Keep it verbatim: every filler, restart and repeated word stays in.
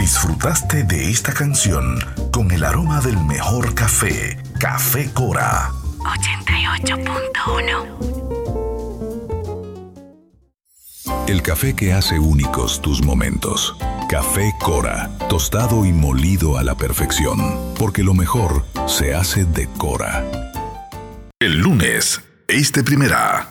Disfrutaste de esta canción con el aroma del mejor café, Café Cora. ochenta y ocho punto uno. El café que hace únicos tus momentos. Café Cora, tostado y molido a la perfección, porque lo mejor se hace de Cora. El lunes, este primera.